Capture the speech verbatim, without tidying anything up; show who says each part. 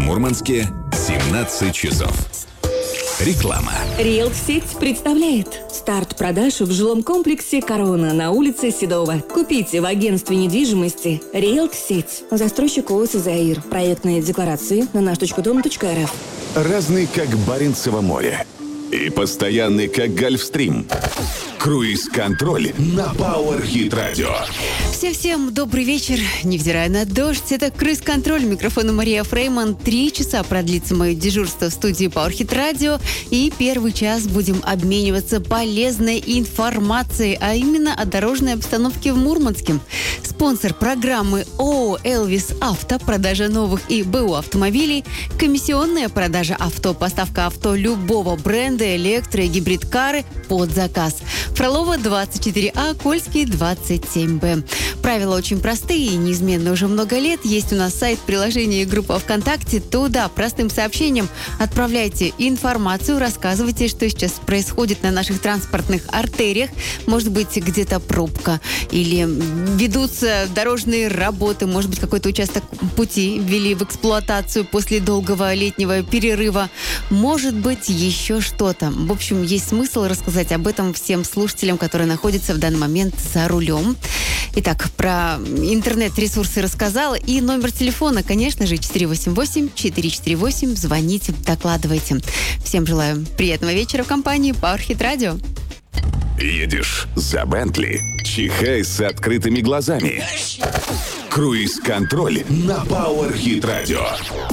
Speaker 1: Мурманске семнадцать часов. Реклама.
Speaker 2: Риэлт-сеть представляет старт продаж в жилом комплексе «Корона» на улице Седова. Купите в агентстве недвижимости Риэлт-сеть. Застройщик ООО «Заир». Проектные декларации на наш точка дом точка эр эф.
Speaker 3: Разный, как Баренцево море. И постоянный, как Гольфстрим. Круиз-контроль на Power-Hit Radio.
Speaker 4: Всем-всем добрый вечер. Невзирая на дождь, это Круиз-контроль. Микрофон Мария Фрейман. Три часа продлится мое дежурство в студии Power-Hit Radio. И первый час будем обмениваться полезной информацией, а именно о дорожной обстановке в Мурманске. Спонсор программы ООО «Элвис Авто». Продажа новых и БУ автомобилей. Комиссионная продажа авто. Поставка авто любого бренда, электро- и гибрид-кары под заказ. Фролова двадцать четыре А, Кольский двадцать семь Б. Правила очень простые и неизменны уже много лет. Есть у нас сайт, приложение и группа ВКонтакте. Туда простым сообщением отправляйте информацию, рассказывайте, что сейчас происходит на наших транспортных артериях. Может быть, где-то пробка или ведутся дорожные работы. Может быть, какой-то участок пути ввели в эксплуатацию после долгого летнего перерыва. Может быть, еще что-то. В общем, есть смысл рассказать об этом всем слушателям, которые находятся в данный момент за рулем. Итак, про интернет-ресурсы рассказала. И номер телефона, конечно же, четыре восемь восемь четыре четыре восемь. Звоните, докладывайте. Всем желаю приятного вечера в компании Power-Hit Radio.
Speaker 3: Едешь за Бентли? Чихай с открытыми глазами. Круиз-контроль на Power-Hit Radio.